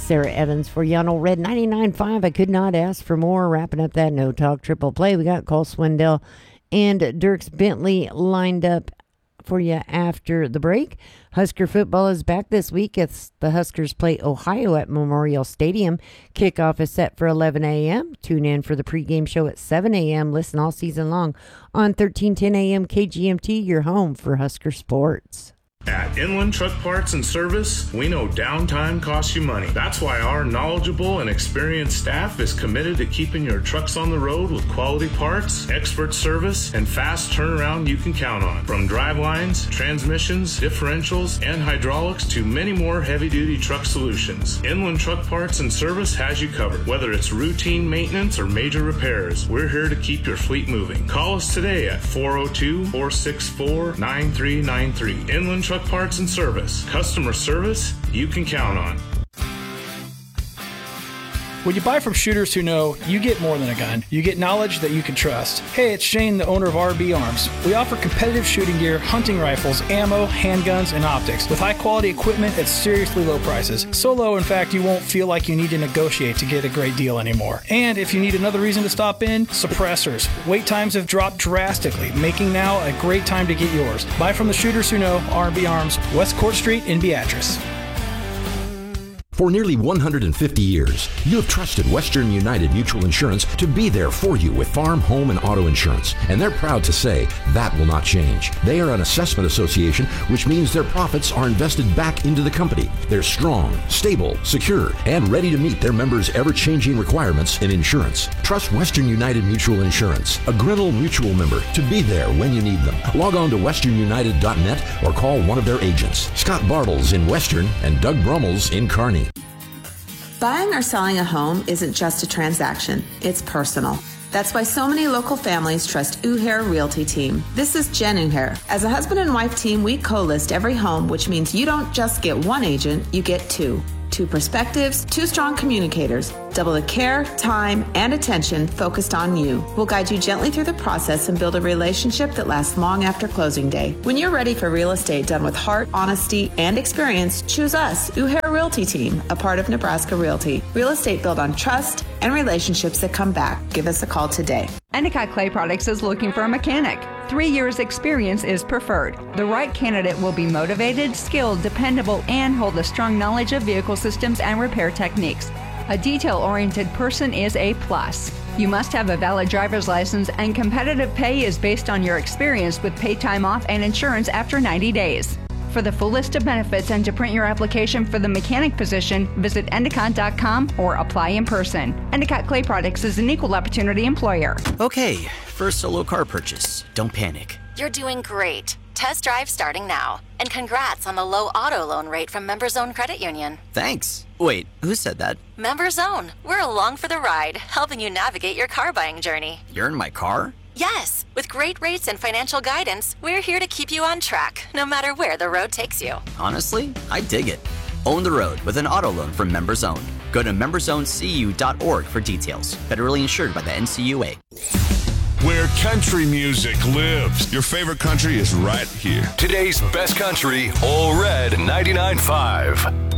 Sarah Evans for you on old Red 99.5. I could not ask for more. Wrapping up that No Talk Triple Play. We got Cole Swindell and Dierks Bentley lined up for you after the break. Husker football is back this week as the Huskers play Ohio at Memorial Stadium. Kickoff is set for 11 a.m. Tune in for the pregame show at 7 a.m. Listen all season long on 1310 a.m. KGMT, your home for Husker sports. At Inland Truck Parts and Service, we know downtime costs you money. That's why our knowledgeable and experienced staff is committed to keeping your trucks on the road with quality parts, expert service, and fast turnaround you can count on. From drivelines, transmissions, differentials, and hydraulics to many more heavy-duty truck solutions, Inland Truck Parts and Service has you covered. Whether it's routine maintenance or major repairs, we're here to keep your fleet moving. Call us today at 402-464-9393. Inland Truck Parts and Service. Customer service you can count on. When you buy from shooters who know, you get more than a gun. You get knowledge that you can trust. Hey, it's Shane, the owner of RB Arms. We offer competitive shooting gear, hunting rifles, ammo, handguns, and optics with high-quality equipment at seriously low prices. So low, in fact, you won't feel like you need to negotiate to get a great deal anymore. And if you need another reason to stop in, suppressors. Wait times have dropped drastically, making now a great time to get yours. Buy from the shooters who know, RB Arms, West Court Street in Beatrice. For nearly 150 years, you have trusted Western United Mutual Insurance to be there for you with farm, home, and auto insurance. And they're proud to say that will not change. They are an assessment association, which means their profits are invested back into the company. They're strong, stable, secure, and ready to meet their members' ever-changing requirements in insurance. Trust Western United Mutual Insurance, a Grinnell Mutual member, to be there when you need them. Log on to westernunited.net or call one of their agents. Scott Bartles in Western and Doug Brummels in Kearney. Buying or selling a home isn't just a transaction, it's personal. That's why so many local families trust Uhair Realty Team. This is Jen Uhair. As a husband and wife team, we co-list every home, which means you don't just get one agent, you get two. Two perspectives, two strong communicators, double the care, time, and attention focused on you. We'll guide you gently through the process and build a relationship that lasts long after closing day. When you're ready for real estate done with heart, honesty, and experience, choose us, Uhair Realty Team, a part of Nebraska Realty. Real estate built on trust and relationships that come back. Give us a call today. Endicott Clay Products is looking for a mechanic. 3 years experience is preferred. The right candidate will be motivated, skilled, dependable, and hold a strong knowledge of vehicle systems and repair techniques. A detail-oriented person is a plus. You must have a valid driver's license, and competitive pay is based on your experience with paid time off and insurance after 90 days. For the full list of benefits and to print your application for the mechanic position, visit Endicott.com or apply in person. Endicott Clay Products is an equal opportunity employer. Okay, first solo car purchase. Don't panic. You're doing great. Test drive starting now. And congrats on the low auto loan rate from Members Own Credit Union. Thanks. Wait, who said that? Members Own. We're along for the ride, helping you navigate your car buying journey. You're in my car? Yes, with great rates and financial guidance, we're here to keep you on track, no matter where the road takes you. Honestly, I dig it. Own the road with an auto loan from Members Own. Go to membersowncu.org for details. Federally insured by the NCUA. Where country music lives. Your favorite country is right here. Today's best country, All Red 99.5.